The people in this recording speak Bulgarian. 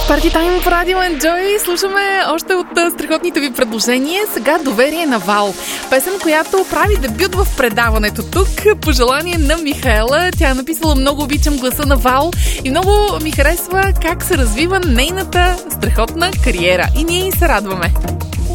Парти Тайм в Радио Enjoy. Слушаме още от страхотните ви предложения. Сега Доверие на Вал. Песен, която прави дебют в предаването тук. По желание на Михаела. Тя е написала: много обичам гласа на Вал и много ми харесва как се развива нейната страхотна кариера. И ние й се радваме.